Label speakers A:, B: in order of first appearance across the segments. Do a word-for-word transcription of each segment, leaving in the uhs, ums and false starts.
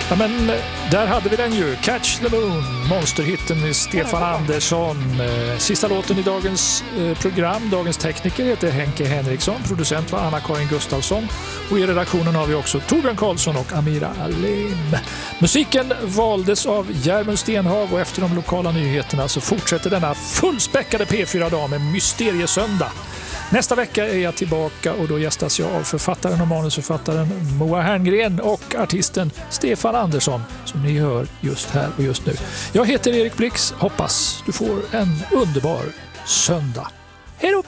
A: Ja, men där hade vi den ju. Catch the Moon, monsterhitten med Stefan Andersson. Sista låten i dagens program. Dagens tekniker heter Henke Henriksson. Producent var Anna-Karin Gustafsson. Och i redaktionen har vi också Torbjörn Karlsson och Amira Alim. Musiken valdes av Järmund Stenhav och efter de lokala nyheterna så fortsätter denna fullspäckade P fyra-dag med Mysteriesöndag. Nästa vecka är jag tillbaka och då gästas jag av författaren och manusförfattaren Moa Herngren och artisten Stefan Andersson som ni hör just här och just nu. Jag heter Erik Blix, hoppas du får en underbar söndag. Hej då!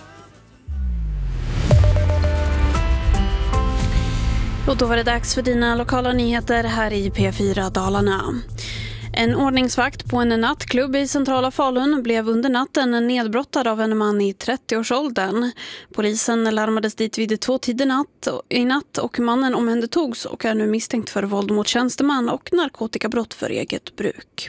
B: Och då var det dags för dina lokala nyheter här i P fyra Dalarna. En ordningsvakt på en nattklubb i centrala Falun blev under natten nedbrottad av en man i trettio-årsåldern. Polisen larmades dit vid två tider natt, i natt och mannen omhändertogs och är nu misstänkt för våld mot tjänsteman och narkotikabrott för eget bruk.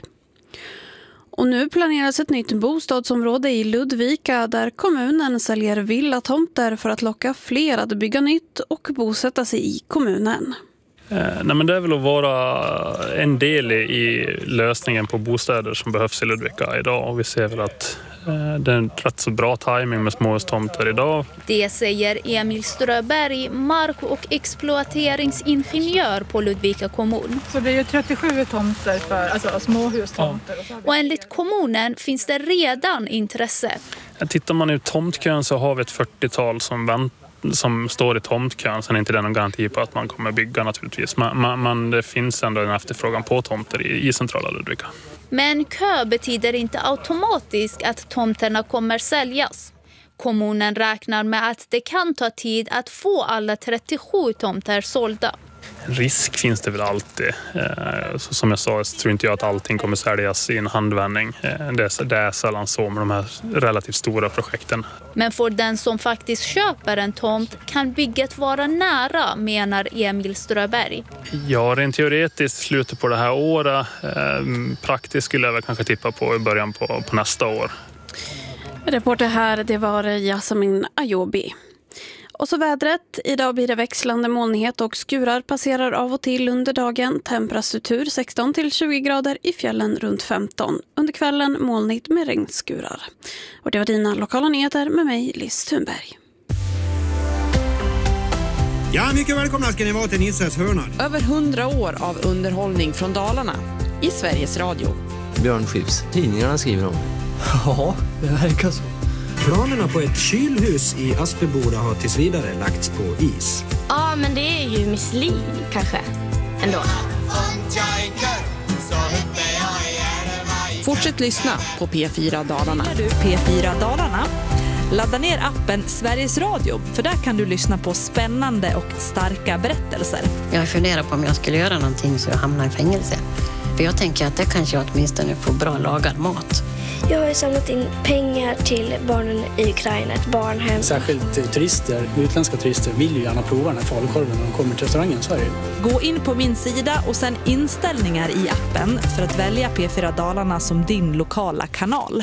B: Och nu planeras ett nytt bostadsområde i Ludvika där kommunen säljer villatomter för att locka fler att bygga nytt och bosätta sig i kommunen.
C: Eh, nej men det är väl att vara en del i lösningen på bostäder som behövs i Ludvika idag. Och vi ser väl att eh, det är en rätt så bra timing med småhustomter idag.
D: Det säger Emil Ströberg, mark- och exploateringsingenjör på Ludvika kommun.
E: Så det är ju trettiosju tomter för alltså småhustomter. Ja.
D: Och enligt kommunen finns det redan intresse.
C: Tittar man i tomtkön så har vi ett fyrtiotal som väntar. Som står i tomtkön, sen är inte det någon garanti på att man kommer bygga naturligtvis. Men, men det finns ändå en efterfrågan på tomter i, i centrala Ludvika.
D: Men kö betyder inte automatiskt att tomterna kommer säljas. Kommunen räknar med att det kan ta tid att få alla trettiosju tomter sålda.
C: Risk finns det väl alltid. Så som jag sa, så tror inte jag att allting kommer säljas i en handvändning. Det är, det är sällan så med de här relativt stora projekten.
D: Men för den som faktiskt köper en tomt kan bygget vara nära, menar Emil Ströberg.
C: Ja, rent teoretiskt slutet på det här året. Praktiskt skulle jag väl kanske tippa på i början på, på nästa år.
B: Reporter här, det var Jasmin Ayobi. Och så vädret. Idag blir det växlande molnighet och skurar passerar av och till under dagen. Temperatur sexton till tjugo grader, i fjällen runt femton. Under kvällen molnigt med regnskurar. Och det var dina lokala nyheter med mig, Liz Thunberg.
F: Ja, mycket välkomna ska ni vara till Nisses hörna.
G: Över hundra år av underhållning från Dalarna i Sveriges Radio.
H: Björn Skifs, tidningarna skriver om.
I: Ja, det verkar så.
F: Planerna på ett kylhus i Aspeboda har tills vidare lagts på is.
J: Ja, men det är ju Miss Li, kanske. Ändå.
G: Fortsätt lyssna på P fyra Dalarna.
K: Du P fyra Dalarna. Ladda ner appen Sveriges Radio, för där kan du lyssna på spännande och starka berättelser.
L: Jag funderar på om jag skulle göra någonting så jag hamnar i fängelse. För jag tänker att det kanske jag åtminstone får bra lagad mat.
M: Jag har samlat in pengar till barnen i Ukraina, ett barnhem.
I: Särskilt turister, utländska turister vill ju gärna prova den här falukorven när de kommer till restaurangen i Sverige.
K: Gå in på min sida och sen inställningar i appen för att välja P fyra Dalarna som din lokala kanal.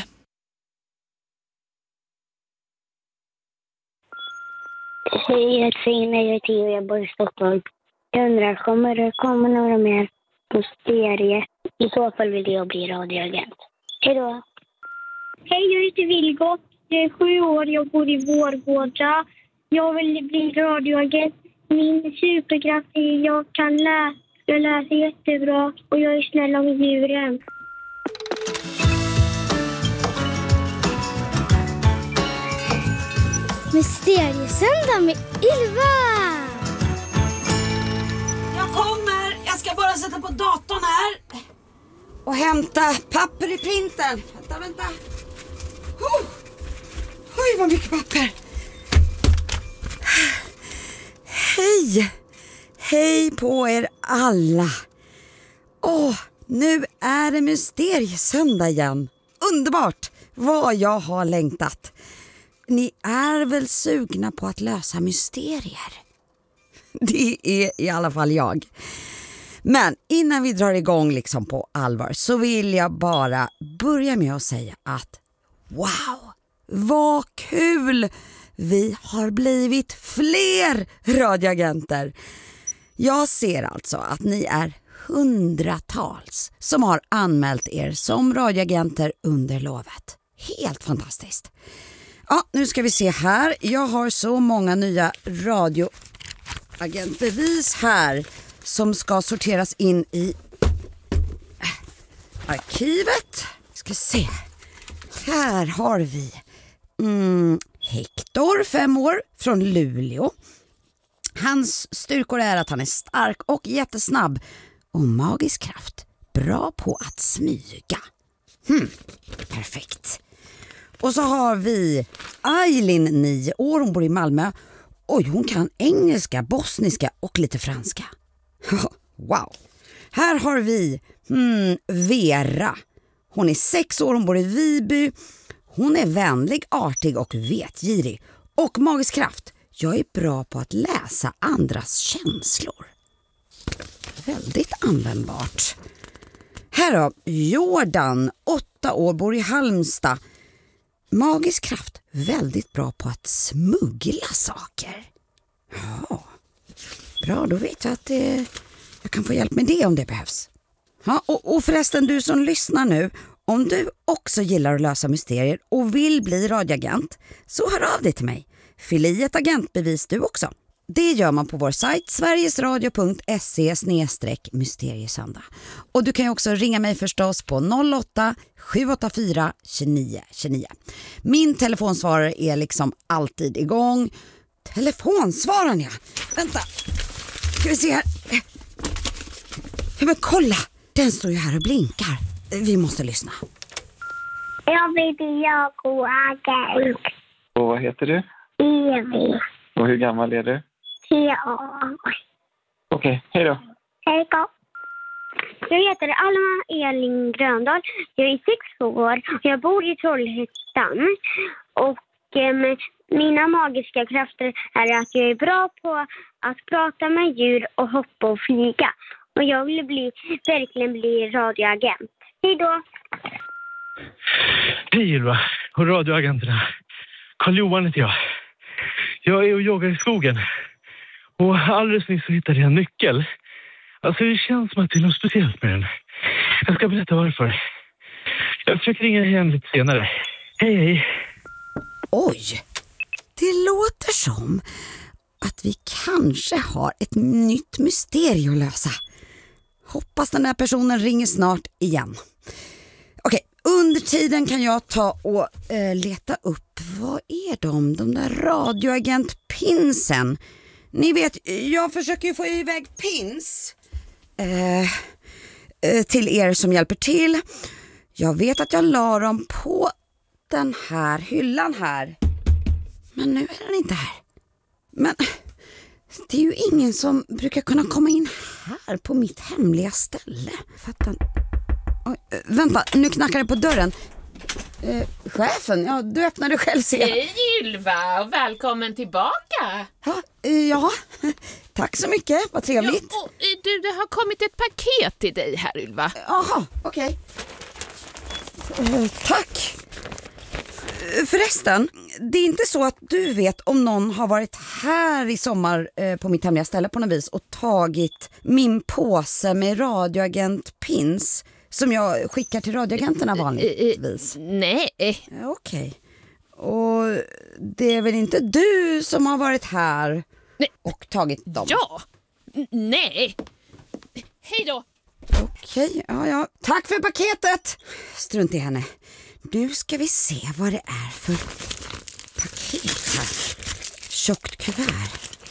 M: Hej, jag heter Fina, jag är tio och jag bor i Stockholm. Jag undrar, kommer det komma några mer på serie? I så fall vill jag bli radioagent. Hej då!
N: Hej, jag heter Vilgot. Jag är sju år, jag bor i Vårgårda. Jag vill bli radioagent. Min superkraft är att jag kan läsa. Jag läser jättebra och jag är snäll om djuren.
M: Mysteriesöndag med Ylva!
O: Jag kommer! Jag ska bara sätta på datorn här. Och hämta papper i printen. Vänta, vänta. Oh. Oj, vad mycket papper. Hej. Hej på er alla. Åh, oh, nu är det mysteriesöndag igen. Underbart vad jag har längtat. Ni är väl sugna på att lösa mysterier? Det är i alla fall jag. Men innan vi drar igång liksom på allvar så vill jag bara börja med att säga att wow, vad kul! Vi har blivit fler radioagenter. Jag ser alltså att ni är hundratals som har anmält er som radioagenter under lovet. Helt fantastiskt. Ja, nu ska vi se här. Jag har så många nya radioagentbevis här som ska sorteras in i arkivet. Ska se. Här har vi mm, Hector, fem år, från Luleå. Hans styrkor är att han är stark och jättesnabb och magisk kraft. Bra på att smyga. Hmm, perfekt. Och så har vi Aylin, nio år, hon bor i Malmö. Oj, hon kan engelska, bosniska och lite franska. Wow. Här har vi hmm, Vera. Hon är sex år, hon bor i Viby. Hon är vänlig, artig och vetgirig. Och magisk kraft. Jag är bra på att läsa andras känslor. Väldigt användbart. Här har Jordan, åtta år, bor i Halmstad. Magisk kraft, väldigt bra på att smuggla saker. Ja, bra, då vet jag att det, jag kan få hjälp med det om det behövs. Ja, och, och förresten, du som lyssnar nu, om du också gillar att lösa mysterier och vill bli radioagent, så hör av dig till mig. Fyll i ett agentbevis du också. Det gör man på vår sajt sverigesradio punkt se slash mysteriesöndag. Och du kan ju också ringa mig förstås på noll åtta sju åtta fyra tjugonio tjugonio. Min telefonsvarare är liksom alltid igång. Telefonsvararen, ja. Vänta. Ska vi se här. Ja, men kolla. Den står ju här och blinkar. Vi måste lyssna.
M: Jag vet jag agent.
P: Och vad heter du?
M: Evi.
P: Och hur gammal är du?
M: Tre år.
P: Okej, hej då.
M: Hej då. Jag heter Alma Elin Gröndal. Jag är sex år. Jag bor i Trollhättan. Och eh, mina magiska krafter är att jag är bra på att prata med djur och hoppa och flyga. Och jag vill bli, verkligen bli radioagent. Hej då.
Q: Hej Ylva och radioagenterna. Karl-Johan heter jag. Jag är och joggar i skogen. Och alldeles nyss så hittade jag en nyckel. Alltså det känns som att det är något speciellt med den. Jag ska berätta varför. Jag försöker ringa igen lite senare. Hej hej.
O: Oj, det låter som att vi kanske har ett nytt mysterium att lösa. Hoppas den här personen ringer snart igen. Okej, under tiden kan jag ta och äh, leta upp, vad är de, de där radioagentpinsen. Ni vet, jag försöker ju få iväg pins äh, äh, till er som hjälper till. Jag vet att jag la dem på den här hyllan här. Men nu är den inte här. Men det är ju ingen som brukar kunna komma in här på mitt hemliga ställe. Fattar. Oj, vänta, nu knackar det på dörren. Eh, chefen, ja, du öppnade själv.
R: Hej Ylva och välkommen tillbaka.
O: Ja, eh, ja. Tack så mycket, vad trevligt.
R: Ja, och, du, det har kommit ett paket till dig här Ylva.
O: Jaha, okej. Okay. Eh, tack. Förresten, det är inte så att du vet om någon har varit här i sommar eh, på mitt hemliga ställe på något vis och tagit min påse med radioagentpins som jag skickar till radioagenterna vanligtvis?
R: Nej.
O: Okej. Okay. Och det är väl inte du som har varit här nej. Och tagit dem?
R: Ja. Nej. Hej då.
O: Okej, okay, ja, ja. Tack för paketet. Strunt i henne. Nu ska vi se vad det är för paket här. Tjockt kuvert.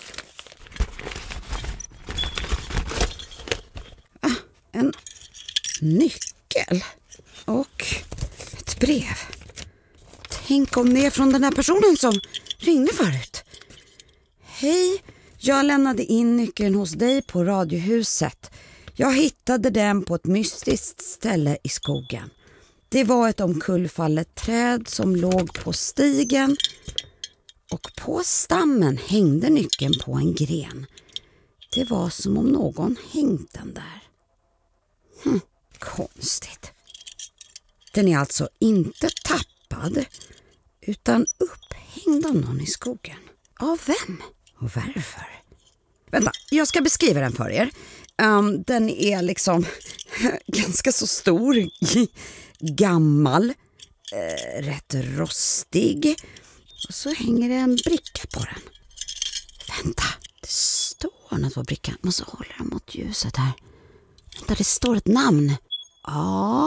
O: Ah, en nyckel. Och ett brev. Tänk om det är från den här personen som ringde förut. Hej, jag lämnade in nyckeln hos dig på radiohuset. Jag hittade den på ett mystiskt ställe i skogen. Det var ett omkullfallet träd som låg på stigen och på stammen hängde nyckeln på en gren. Det var som om någon hängt den där. Hm, konstigt. Den är alltså inte tappad utan upphängd av någon i skogen. Av vem och varför? Vänta, jag ska beskriva den för er. Um, den är liksom ganska så stor, gammal, eh, rätt rostig. Och så hänger det en bricka på den. Vänta, det står något på brickan. Måste hålla den mot ljuset här. Vänta, det står ett namn. Ja,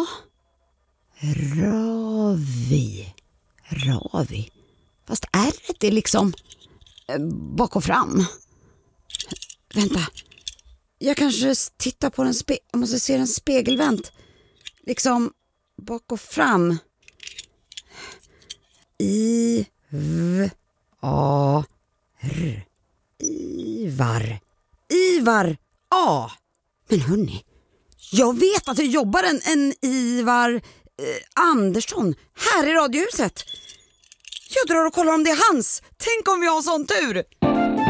O: Ravi. Ravi. Fast ärret är liksom eh, bak och fram. Vänta. Jag kanske tittar på den spe- jag måste se den spegelvänt. Liksom bak och fram. I V A R. Ivar. Ivar A. Men hörni, jag vet att det jobbar en, en Ivar eh, Andersson här i Radiohuset. Jag drar och kollar om det är hans. Tänk om vi har sån tur.